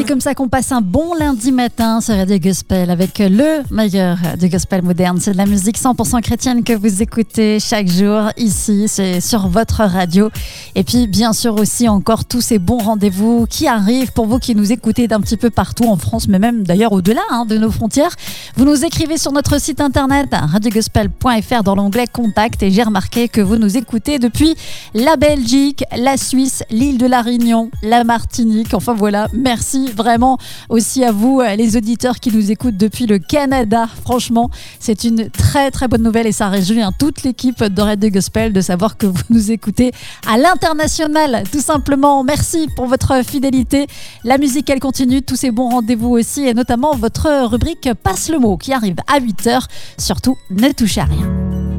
comme ça qu'on passe un bon lundi matin sur Radio Gospel avec le meilleur du gospel moderne. C'est de la musique 100% chrétienne que vous écoutez chaque jour ici, c'est sur votre radio. Et puis bien sûr aussi encore tous ces bons rendez-vous qui arrivent pour vous qui nous écoutez d'un petit peu partout en France, mais même d'ailleurs au-delà de nos frontières. Vous nous écrivez sur notre site internet radiogospel.fr dans l'onglet Contact et j'ai remarqué que vous nous écoutez depuis la Belgique, la Suisse, l'île de la Réunion, la Martinique. Enfin voilà, merci vraiment aussi à vous les auditeurs qui nous écoutent depuis le Canada. Franchement, c'est une très très bonne nouvelle et ça réjouit toute l'équipe de Radio Gospel de savoir que vous nous écoutez à l'international, tout simplement. Merci pour votre fidélité. La musique, elle continue, tous ces bons rendez-vous aussi et notamment votre rubrique Passe le mot qui arrive à 8h. Surtout, ne touchez à rien.